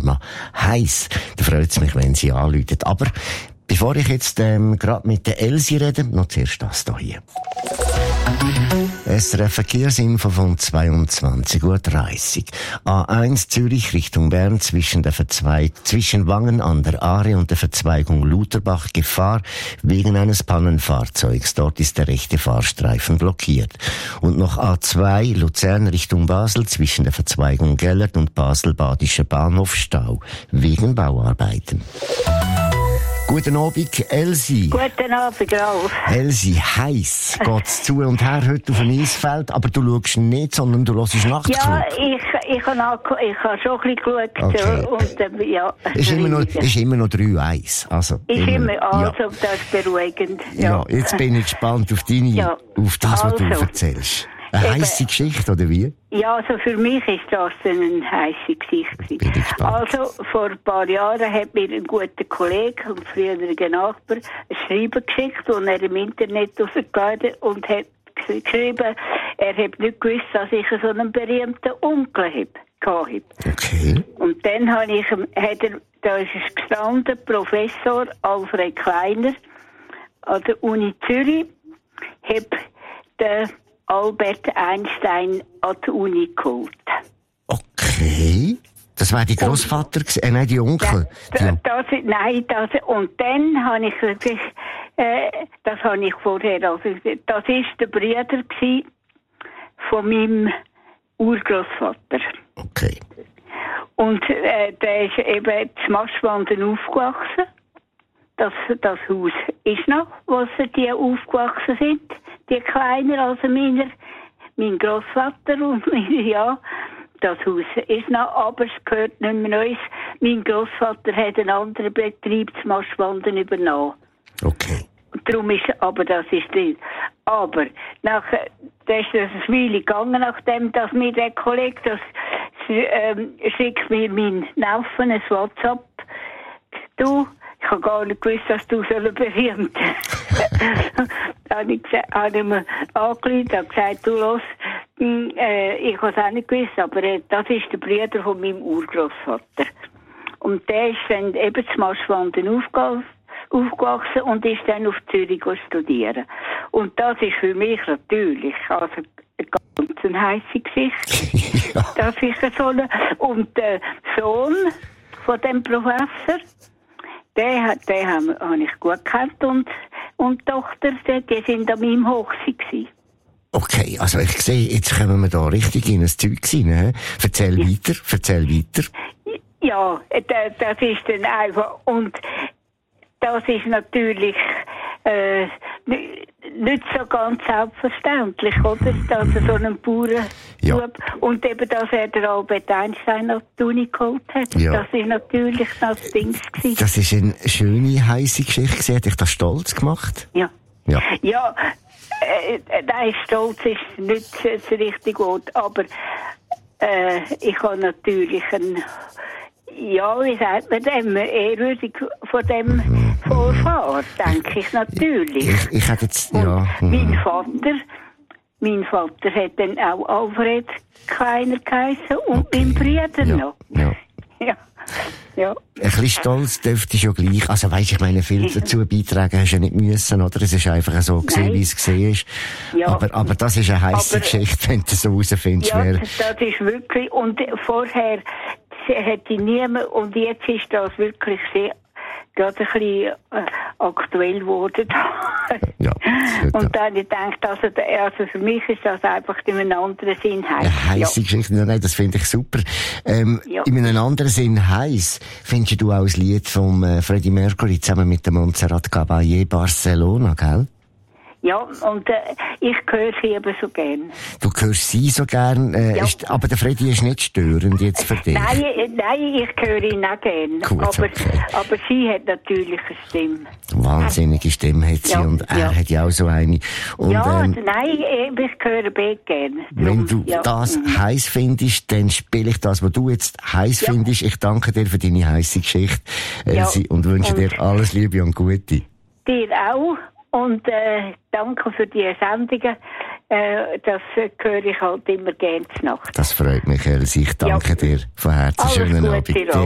Thema heiß. Da freut es mich, wenn Sie anrufen. Aber bevor ich jetzt gerade mit der Elsie rede, noch zuerst das hier. SRF Verkehrsinfo von 22:30 Uhr. A1 Zürich Richtung Bern zwischen Wangen an der Aare und der Verzweigung Lutherbach Gefahr wegen eines Pannenfahrzeugs. Dort ist der rechte Fahrstreifen blockiert. Und noch A2 Luzern Richtung Basel zwischen der Verzweigung Gellert und Basel-Badischer Bahnhof Stau wegen Bauarbeiten. Guten Abend, Elsie. Guten Abend, Ralf. Elsie, heiß geht's zu und her heute auf dem Eisfeld, aber du schaust nicht, sondern du hörst Nachtclub. Ja, ich habe schon ein bisschen geschaut. Okay. Und, ja, ist immer noch 3-1. Also, das ist beruhigend. Ja, jetzt bin ich gespannt auf auf das, was du erzählst. Eine heisse Geschichte, oder wie? Ja, also für mich ist das eine heisse Geschichte. Also, vor ein paar Jahren hat mir ein guter Kollege und früherer Nachbar ein Schreiben geschickt, das er im Internet rausgeladen und hat geschrieben, er hat nicht gewusst, dass ich so einen berühmten Onkel hatte. Okay. Und dann da ist es gestanden, Professor Alfred Kleiner an der Uni Zürich, hat den Albert Einstein an die Uni geholt. Okay. Das war die Großvater, nein, die Onkel. Und dann habe ich wirklich, das habe ich vorher, also, das ist der Bruder von meinem Urgroßvater. Okay. Und der ist eben zu Maschwanden aufgewachsen. Das Haus ist noch, wo die aufgewachsen sind. Die kleiner als mein Großvater und das Haus ist noch, aber es gehört nicht mehr uns. Mein Großvater hat einen anderen Betrieb zu Maschwanden übernommen. Okay. Darum ist, aber das ist drin. Aber das ist eine Weile gegangen, nachdem dass mir der Kollege schickt mir mein Neffen ein WhatsApp. Du, ich habe gar nicht gewusst, dass du so berühmt habe ich mir angerufen und gesagt, du los, ich habe es auch nicht gewusst, aber das ist der Bruder von meinem Urgroßvater. Und der ist dann eben zu Maschwanden aufgewachsen und ist dann auf Zürich studieren. Und das ist für mich natürlich also eine ganz heisse Geschichte. Ja. Das ist so und der Sohn von dem Professor, den habe ich gut gekannt und die Tochter, die sind an meinem Hochzeit gewesen. Okay, also ich sehe, jetzt kommen wir da richtig in ein Zeug rein. Erzähl weiter. Ja, das ist dann einfach, und das ist natürlich nicht so ganz selbstverständlich, oder? Dass so ein Bauern und eben, dass er den Albert Einstein auf die Uni geholt hat. Ja. Das ist natürlich das Ding gewesen. Das ist eine schöne, heisse Geschichte. Hat dich das stolz gemacht? Ja. Nein, stolz ist nicht das richtige Wort, aber ich habe natürlich wie sagt man dem, ehrwürdig von dem Vorfahren, denke ich natürlich. Ich hätte jetzt, mein Vater hat dann auch Alfred Kleiner geheißen und mein Bruder noch. Ja. Ein bisschen stolz dürfte ich schon gleich. Also weisst, ich meine, viel dazu beitragen hast du ja nicht müssen, oder? Es ist einfach so gesehen, wie es gesehen ist. Ja. Aber das ist eine heisse Geschichte, wenn du so rausfindest. Ja, das ist wirklich, und vorher hätte ich niemand, und jetzt ist das wirklich sehr, gerade ein bisschen aktuell geworden. Ja, und dann ich denke, also für mich ist das einfach in einem anderen Sinn heiß. Eine heisse Geschichte, nein, das finde ich super. In einem anderen Sinn heiß findest du auch das Lied von Freddie Mercury zusammen mit dem Montserrat Caballé, Barcelona, gell? Ja, und ich höre sie eben so gern. Du hörst sie so gern, aber der Freddy ist nicht störend jetzt für dich? Nein, ich höre ihn auch gern. Gut, aber sie hat natürlich eine Stimme. Wahnsinnige Stimme hat sie und er hat ja auch so eine. Und, nein, ich höre beide gern. Wenn du das heiß findest, dann spiele ich das, was du jetzt heiß findest. Ich danke dir für deine heisse Geschichte, Elsie, und wünsche dir alles Liebe und Gute. Dir auch. Und danke für die Sendungen. Das höre ich halt immer gerne zur Nacht. Das freut mich, Elsie. Ich danke dir von Herzen. Schönen Abend.